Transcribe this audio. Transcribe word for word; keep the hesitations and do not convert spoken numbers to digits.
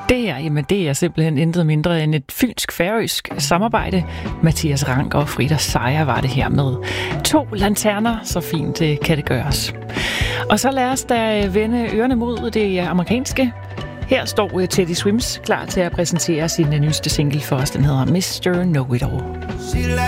Det her, jamen det er simpelthen intet mindre end et fynsk-færøsk samarbejde. Mathias Rank og Frida Sejer var det her med to lanterner, så fint det kan det gøres. Og så lad os da vende ørerne mod det amerikanske. Her står Teddy Swims klar til at præsentere sin nyeste single for os. Den hedder mister Know It All.